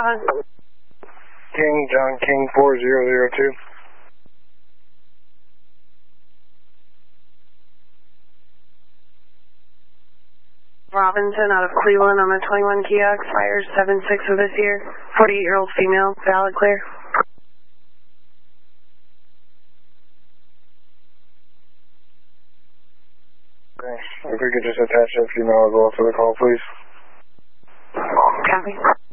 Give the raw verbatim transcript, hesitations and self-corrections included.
John. King, John King four zero zero two. Robinson out of Cleveland on the twenty-one Kia, expires seven six of this year. forty-eight-year-old female, valid clear. Okay. If we could just attach that female as well to the call, please. Copy.